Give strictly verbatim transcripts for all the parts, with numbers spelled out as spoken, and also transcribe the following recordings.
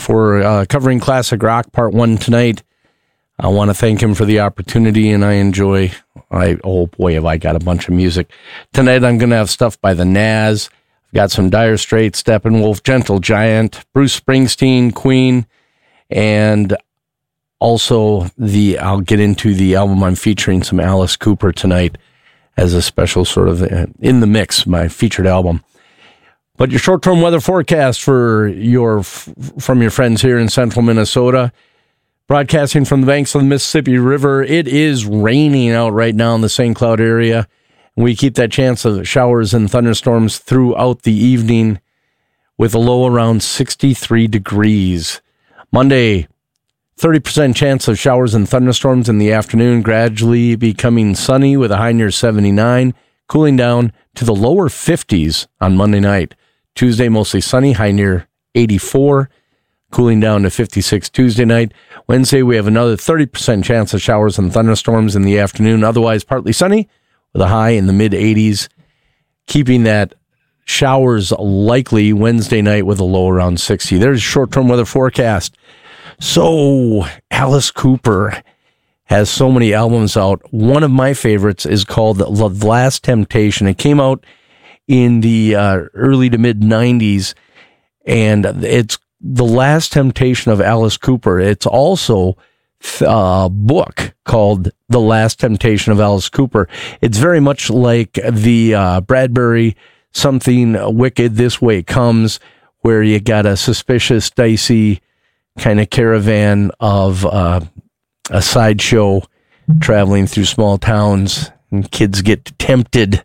for uh, covering classic rock part one tonight. I want to thank him for the opportunity, and I enjoy, I oh boy, have I got a bunch of music. Tonight I'm going to have stuff by the Nazz. I've got some Dire Straits, Steppenwolf, Gentle Giant, Bruce Springsteen, Queen, and also the, I'll get into the album I'm featuring, some Alice Cooper tonight as a special sort of uh, in the mix, my featured album. But your short-term weather forecast for your from your friends here in central Minnesota. Broadcasting from the banks of the Mississippi River, it is raining out right now in the Saint Cloud area. We keep that chance of showers and thunderstorms throughout the evening with a low around sixty-three degrees. Monday, thirty percent chance of showers and thunderstorms in the afternoon, gradually becoming sunny with a high near seventy-nine, cooling down to the lower fifties on Monday night. Tuesday, mostly sunny, high near eighty-four. Cooling down to fifty-six Tuesday night. Wednesday, we have another thirty percent chance of showers and thunderstorms in the afternoon. Otherwise, partly sunny with a high in the mid-eighties. Keeping that showers likely Wednesday night with a low around sixty. There's short-term weather forecast. So, Alice Cooper has so many albums out. One of my favorites is called The Last Temptation. It came out in the uh, early to mid-nineties, and it's The Last Temptation of Alice Cooper. It's also a book called The Last Temptation of Alice Cooper. It's very much like the uh, Bradbury Something Wicked This Way Comes, where you got a suspicious, dicey kind of caravan of uh, a sideshow traveling through small towns, and kids get tempted.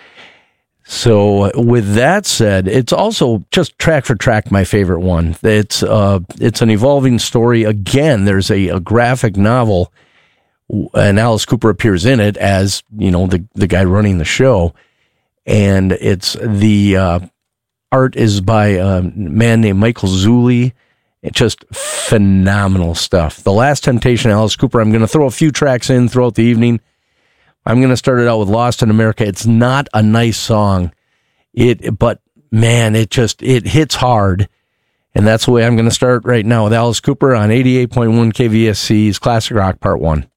So with that said, it's also just track for track my favorite one. It's uh, it's an evolving story. Again, there's a, a graphic novel, and Alice Cooper appears in it as, you know, the, the guy running the show. And it's the uh, art is by a man named Michael Zulli. It's just phenomenal stuff. The Last Temptation, Alice Cooper. I'm going to throw a few tracks in throughout the evening. I'm going to start it out with Lost in America. It's not a nice song, it, but man, it just, it hits hard. And that's the way I'm going to start right now with Alice Cooper on eighty-eight point one K V S C's Classic Rock Part one.